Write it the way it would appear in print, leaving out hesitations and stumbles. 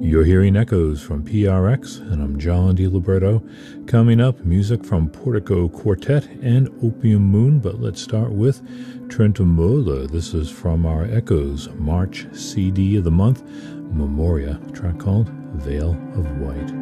You're hearing Echoes from PRX, and I'm John DiLiberto. Coming up, music from Portico Quartet and Opium Moon, but let's start with Trentemøller. This is from our Echoes March CD of the month, Memoria, a track called Veil of White.